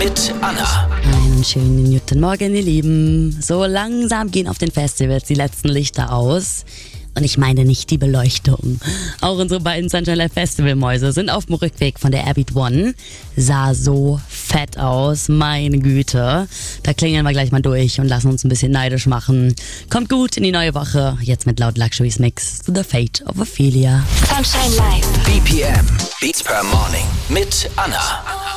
mit Anna. Einen schönen guten Morgen, ihr Lieben. So langsam gehen auf den Festivals die letzten Lichter aus. Und ich meine nicht die Beleuchtung. Auch unsere beiden Sunshine Live Festivalmäuse sind auf dem Rückweg von der Airbeat One. Sah so fett aus, meine Güte. Da klingeln wir gleich mal durch und lassen uns ein bisschen neidisch machen. Kommt gut in die neue Woche. Jetzt mit Loud Luxuries Mix to the Fate of Ophelia. Sunshine Live. BPM, Beats per Morning mit Anna.